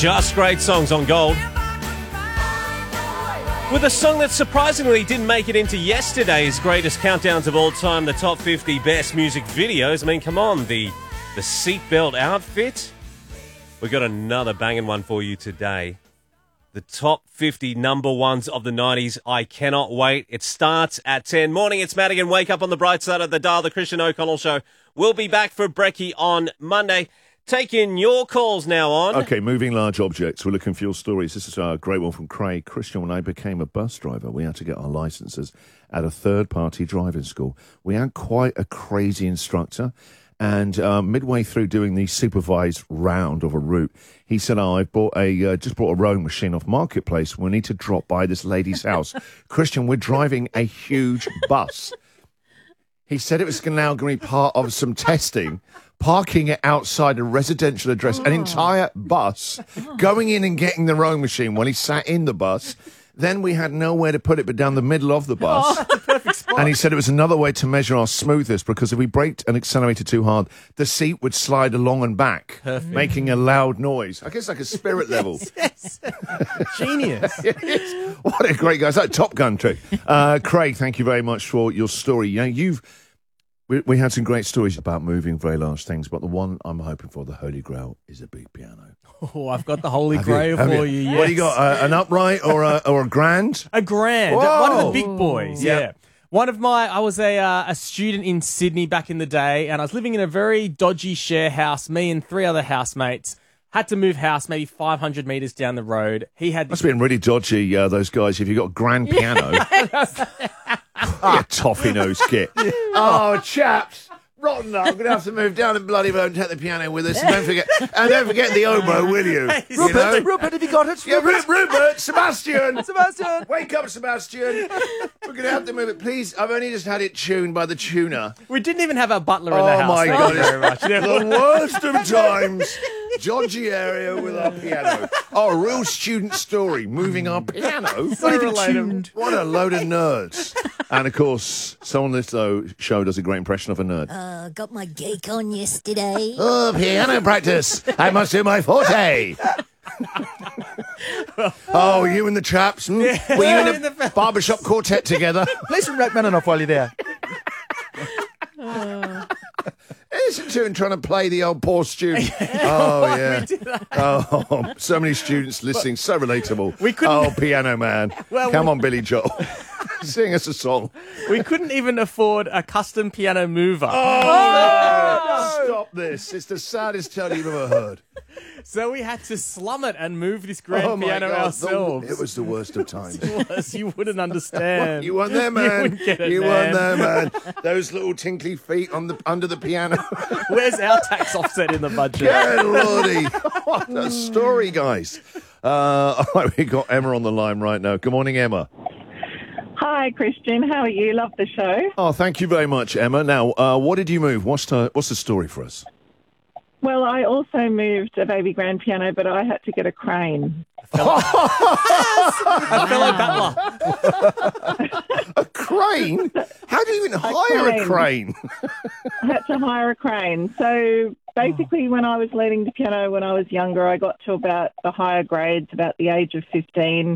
Just great songs on Gold. With a song that surprisingly didn't make it into yesterday's greatest countdowns of all time, the top 50 best music videos. I mean, come on, the seatbelt outfit. We got another banging one for you today. The top 50 number ones of the 90s. I cannot wait. It starts at 10. Morning, it's Madigan. Wake up on the bright side of the dial. The Christian O'Connell Show. We'll be back for Brekkie on Monday. Taking your calls now on. Okay, moving large objects. We're looking for your stories. This is a great one from Craig. Christian, when I became a bus driver, we had to get our licenses at a third-party driving school. We had quite a crazy instructor. And midway through doing the supervised round of a route, he said, I've just bought a rowing machine off Marketplace. We need to drop by this lady's house. Christian, we're driving a huge bus. He said it was now going to be part of some testing, parking it outside a residential address, an entire bus, going in and getting the rowing machine while he sat in the bus. Then we had nowhere to put it but down the middle of the bus. Oh, perfect spot. And he said it was another way to measure our smoothness because if we braked and accelerated too hard, the seat would slide along and back, making a loud noise. I guess like a spirit level. Yes. Genius. Yes. What a great guy. It's like Top Gun trick. Craig, thank you very much for your story. You know, we had some great stories about moving very large things, but the one I'm hoping for, the Holy Grail, is a big piano. Oh, I've got the Holy Grail for you. Yes. What do you got? An upright or a grand? A grand. Whoa. One of the big boys. Yep. Yeah. I was a student in Sydney back in the day, and I was living in a very dodgy share house. Me and 3 other housemates had to move house maybe 500 metres down the road. He had Must have been really dodgy, those guys, if you got a grand piano. You toffee-nosed git. Oh, chaps. Rotten luck. I'm going to have to move down to Bloodybone and take the piano with us. And don't forget the oboe, will you? Rupert, have you got it? Yeah, Rupert, Sebastian. Sebastian. Wake up, Sebastian. We're going to have to move it. Please, I've only just had it tuned by the tuner. We didn't even have a butler in the house. Oh, my Thank God. you very much. The worst of times. Dodgy area with our piano. Oh, a real student story. Moving our piano. So relatable. What a load of nerds. And, of course, someone on this show does a great impression of a nerd. Got my geek on yesterday. Oh, piano practice. I must do my forte. Oh, you and the chaps? Were you in a barbershop quartet together? Play some Rachmaninoff while you're there. Listen to him trying to play the old poor student. Oh, yeah. Oh, so many students listening. So relatable. Oh, piano man. Come on, Billy Joel. Sing us a song. We couldn't even afford a custom piano mover. Oh, no. Stop this. It's the saddest tale you've ever heard. So we had to slum it and move this grand piano God. ourselves. It was the worst of times. It was. You wouldn't understand. You weren't there, man. You wouldn't get it, you man. weren't there, man. Those little tinkly feet under the piano. Where's our tax offset in the budget? Good lordy. What a story, guys. All right, we got Emma on the line right now. Good morning, Emma. Hi, Christian. How are you? Love the show. Oh, thank you very much, Emma. Now, what did you move? What's the story for us? Well, I also moved a baby grand piano, but I had to get a crane. A fellow battler. A crane? How do you even hire a crane? I had to hire a crane. So basically, when I was learning the piano when I was younger, I got to about the higher grades, about the age of 15.